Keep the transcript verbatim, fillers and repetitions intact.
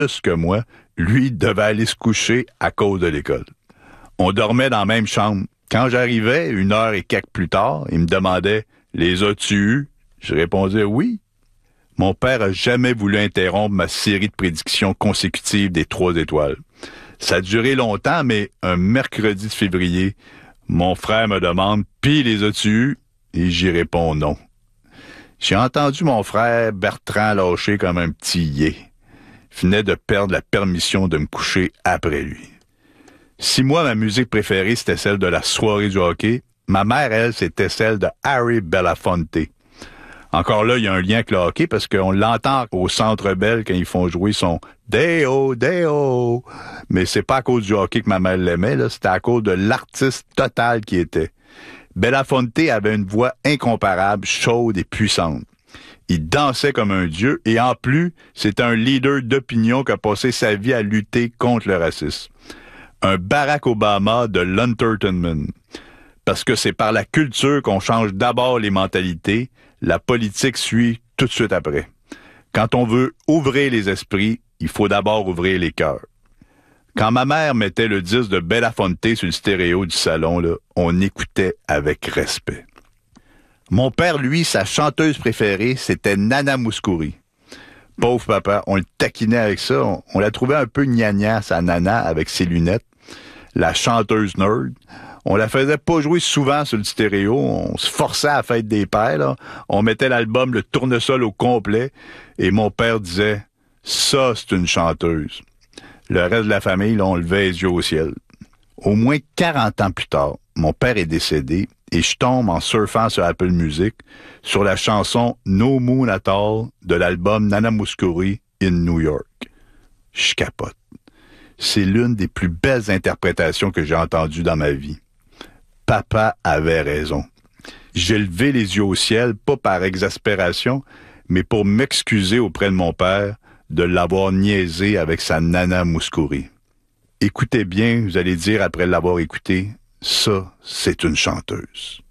plus que moi, lui devait aller se coucher à cause de l'école. On dormait dans la même chambre. Quand j'arrivais, une heure et quelques plus tard, il me demandait « Les as-tu eus? » Je répondais « Oui ». Mon père a jamais voulu interrompre ma série de prédictions consécutives des trois étoiles. Ça a duré longtemps, mais un mercredi de février, mon frère me demande « Pis les as-tu eus? » Et j'y réponds « Non ». J'ai entendu mon frère Bertrand lâcher comme un petit yé. Il venait de perdre la permission de me coucher après lui. Si moi, ma musique préférée, c'était celle de la soirée du hockey, ma mère, elle, c'était celle de Harry Belafonte. Encore là, il y a un lien avec le hockey parce qu'on l'entend au Centre Bell quand ils font jouer son « Deo, Deo ». Mais c'est pas à cause du hockey que ma mère l'aimait, là, c'était à cause de l'artiste total qui était. Belafonte avait une voix incomparable, chaude et puissante. Il dansait comme un dieu et en plus, c'était un leader d'opinion qui a passé sa vie à lutter contre le racisme. Un Barack Obama de l'entertainment. Parce que c'est par la culture qu'on change d'abord les mentalités, la politique suit tout de suite après. Quand on veut ouvrir les esprits, il faut d'abord ouvrir les cœurs. Quand ma mère mettait le disque de Belafonte sur le stéréo du salon, là, on écoutait avec respect. Mon père, lui, sa chanteuse préférée, c'était Nana Mouskouri. Pauvre papa, on le taquinait avec ça. On, on la trouvait un peu gnagna, sa Nana, avec ses lunettes. La chanteuse nerd. On la faisait pas jouer souvent sur le stéréo. On se forçait à la fête des pères, là. On mettait l'album, le tournesol au complet. Et mon père disait, ça, c'est une chanteuse. Le reste de la famille, là, on levait les yeux au ciel. Au moins quarante ans plus tard, mon père est décédé et je tombe en surfant sur Apple Music sur la chanson No Moon at All de l'album Nana Mouskouri in New York. Je capote. C'est l'une des plus belles interprétations que j'ai entendues dans ma vie. Papa avait raison. J'ai levé les yeux au ciel, pas par exaspération, mais pour m'excuser auprès de mon père de l'avoir niaisé avec sa Nana Mouskouri. Écoutez bien, vous allez dire après l'avoir écouté, ça, c'est une chanteuse.